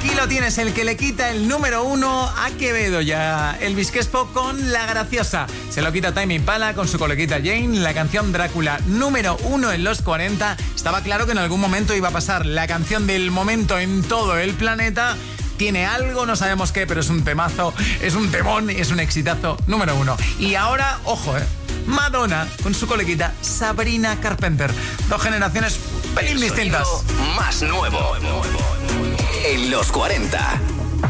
Aquí lo tienes, el que le quita el número 1 a Quevedo ya. Elvis Crespo con La Graciosa. Se lo quita Tame Impala con su coleguita Jane. La canción Drácula, número 1 en los 40. Estaba claro que en algún momento iba a pasar. La canción del momento en todo el planeta. Tiene algo, no sabemos qué, pero es un temazo, es un temón, es un exitazo número 1. Y ahora, ojo, Madonna con su coleguita Sabrina Carpenter. Dos generaciones pelín distintas. Más nuevo en los 40.